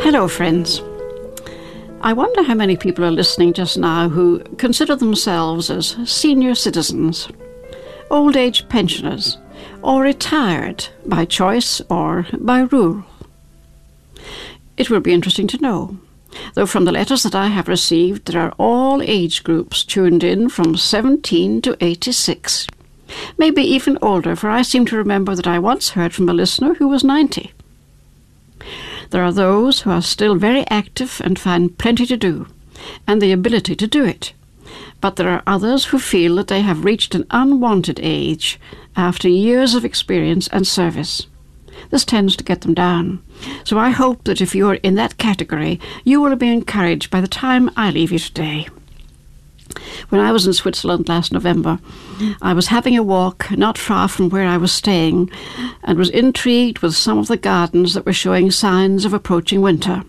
Hello, friends. I wonder how many people are listening just now who consider themselves as senior citizens, old age pensioners, or retired by choice or by rule. It will be interesting to know, though from the letters that I have received, there are all age groups tuned in from 17 to 86, maybe even older, for I seem to remember that I once heard from a listener who was 90. There are those who are still very active and find plenty to do, and the ability to do it. But there are others who feel that they have reached an unwanted age after years of experience and service. This tends to get them down. So I hope that if you are in that category, you will be encouraged by the time I leave you today. When I was in Switzerland last November, I was having a walk not far from where I was staying and was intrigued with some of the gardens that were showing signs of approaching winter.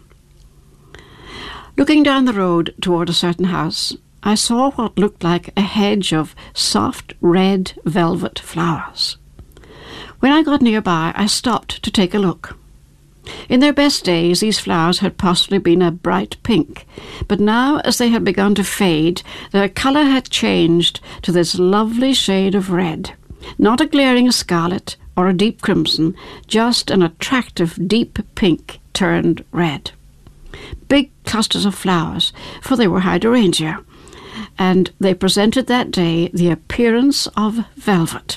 Looking down the road toward a certain house, I saw what looked like a hedge of soft red velvet flowers. When I got nearby, I stopped to take a look. In their best days, these flowers had possibly been a bright pink, but now, as they had begun to fade, their colour had changed to this lovely shade of red. Not a glaring scarlet or a deep crimson, just an attractive deep pink turned red. Big clusters of flowers, for they were hydrangea, and they presented that day the appearance of velvet.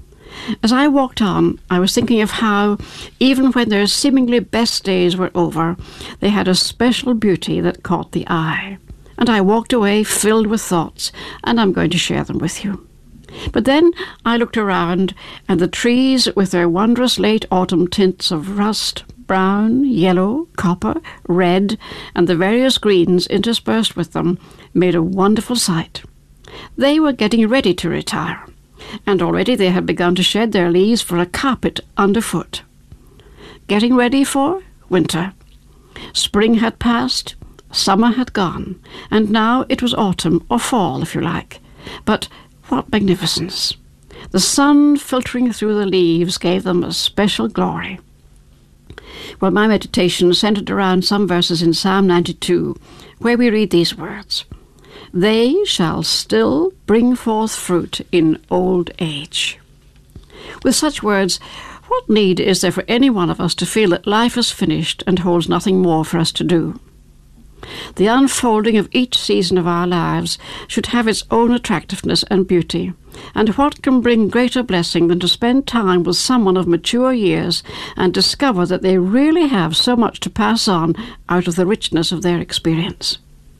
As I walked on, I was thinking of how, even when their seemingly best days were over, they had a special beauty that caught the eye. And I walked away filled with thoughts, and I'm going to share them with you. But then I looked around, and the trees, with their wondrous late autumn tints of rust, brown, yellow, copper, red, and the various greens interspersed with them, made a wonderful sight. They were getting ready to retire, and already they had begun to shed their leaves for a carpet underfoot. Getting ready for winter. Spring had passed, summer had gone, and now it was autumn, or fall if you like. But what magnificence! The sun filtering through the leaves gave them a special glory. Well, my meditation centered around some verses in Psalm 92, where we read these words: "They shall still bring forth fruit in old age." With such words, what need is there for any one of us to feel that life is finished and holds nothing more for us to do? The unfolding of each season of our lives should have its own attractiveness and beauty, and what can bring greater blessing than to spend time with someone of mature years and discover that they really have so much to pass on out of the richness of their experience?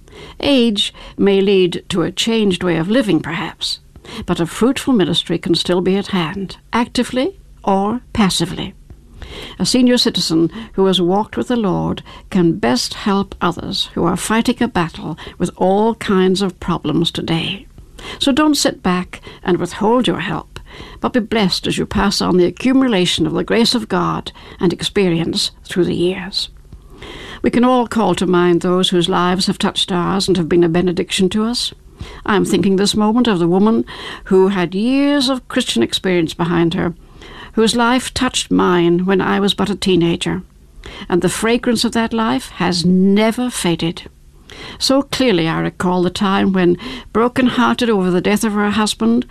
Age may lead to a changed way of living, perhaps, but a fruitful ministry can still be at hand, actively or passively. A senior citizen who has walked with the Lord can best help others who are fighting a battle with all kinds of problems today. So don't sit back and withhold your help, but be blessed as you pass on the accumulation of the grace of God and experience through the years. We can all call to mind those whose lives have touched ours and have been a benediction to us. I am thinking this moment of the woman who had years of Christian experience behind her, whose life touched mine when I was but a teenager, and the fragrance of that life has never faded. So clearly I recall the time when, broken-hearted over the death of her husband,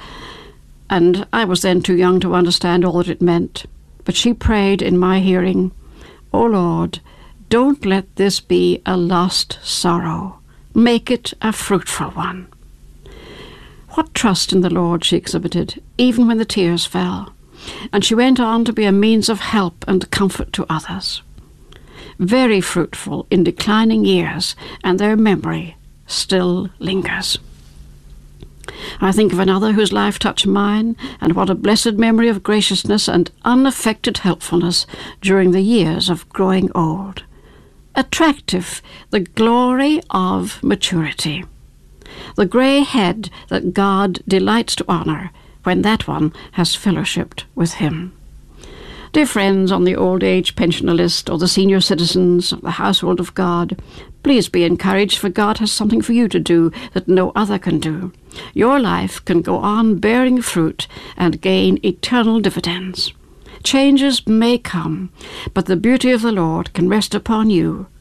and I was then too young to understand all that it meant, but she prayed in my hearing, "O Lord, don't let this be a lost sorrow. Make it a fruitful one." What trust in the Lord she exhibited, even when the tears fell. And she went on to be a means of help and comfort to others. Very fruitful in declining years, and their memory still lingers. I think of another whose life touched mine, and what a blessed memory of graciousness and unaffected helpfulness during the years of growing old. Attractive, the glory of maturity. The grey head that God delights to honour when that one has fellowshipped with him. Dear friends on the old age pensioner list or the senior citizens of the household of God, please be encouraged, for God has something for you to do that no other can do. Your life can go on bearing fruit and gain eternal dividends. Changes may come, but the beauty of the Lord can rest upon you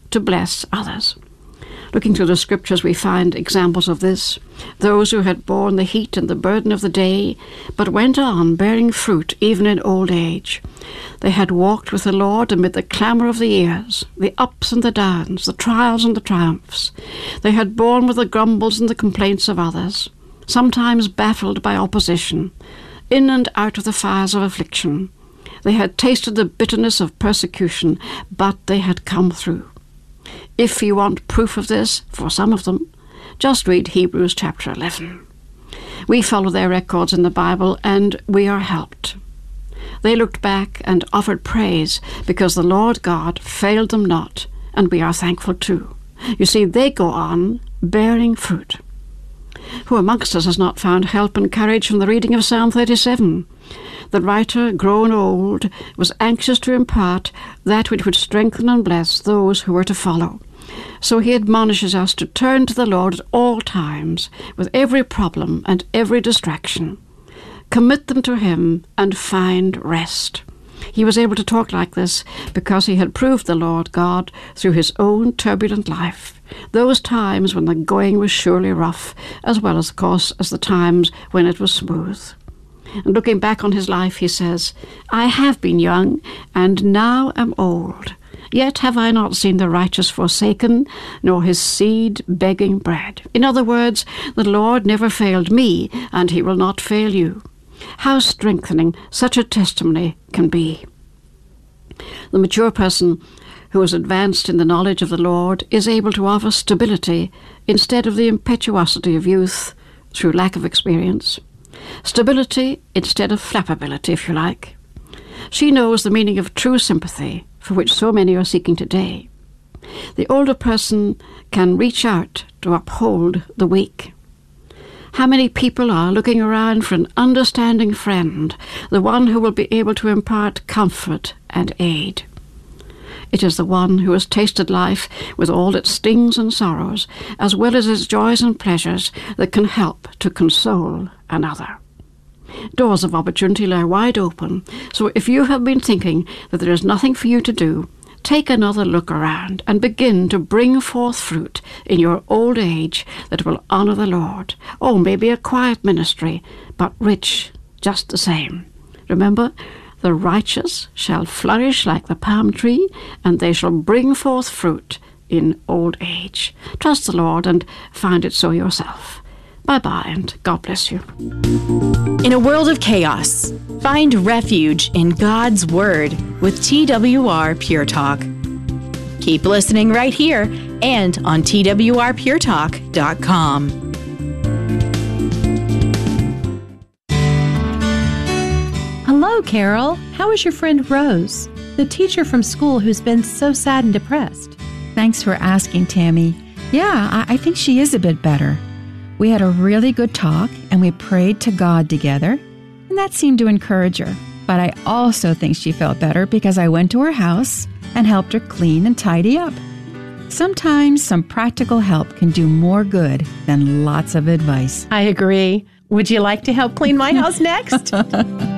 to bless others. Looking through the scriptures, we find examples of this. Those who had borne the heat and the burden of the day, but went on bearing fruit even in old age. They had walked with the Lord amid the clamour of the years, the ups and the downs, the trials and the triumphs. They had borne with the grumbles and the complaints of others, sometimes baffled by opposition, in and out of the fires of affliction. They had tasted the bitterness of persecution, but they had come through. If you want proof of this, for some of them, just read Hebrews chapter 11. We follow their records in the Bible, and we are helped. They looked back and offered praise because the Lord God failed them not, and we are thankful too. You see, they go on bearing fruit. Who amongst us has not found help and courage from the reading of Psalm 37? The writer, grown old, was anxious to impart that which would strengthen and bless those who were to follow. So he admonishes us to turn to the Lord at all times, with every problem and every distraction. Commit them to him and find rest. He was able to talk like this because he had proved the Lord God through his own turbulent life, those times when the going was surely rough, as well as, of course, as the times when it was smooth. And looking back on his life, he says, I have been young, and now am old. Yet have I not seen the righteous forsaken, nor his seed begging bread. In other words, the Lord never failed me, and he will not fail you. How strengthening such a testimony can be. The mature person who is advanced in the knowledge of the Lord is able to offer stability instead of the impetuosity of youth through lack of experience. Stability instead of flappability, if you like. She knows the meaning of true sympathy, for which so many are seeking today. The older person can reach out to uphold the weak. How many people are looking around for an understanding friend, the one who will be able to impart comfort and aid? It is the one who has tasted life with all its stings and sorrows, as well as its joys and pleasures, that can help to console another. Doors of opportunity lie wide open, so if you have been thinking that there is nothing for you to do, take another look around and begin to bring forth fruit in your old age that will honour the Lord. Oh, maybe a quiet ministry, but rich just the same. Remember, the righteous shall flourish like the palm tree, and they shall bring forth fruit in old age. Trust the Lord and find it so yourself. Bye-bye, and God bless you. In a world of chaos, find refuge in God's Word with TWR Pure Talk. Keep listening right here and on twrpuretalk.com. Hello, Carol. How is your friend Rose, the teacher from school who's been so sad and depressed? Thanks for asking, Tammy. Yeah, I think she is a bit better. We had a really good talk, and we prayed to God together, and that seemed to encourage her. But I also think she felt better because I went to her house and helped her clean and tidy up. Sometimes some practical help can do more good than lots of advice. I agree. Would you like to help clean my house next?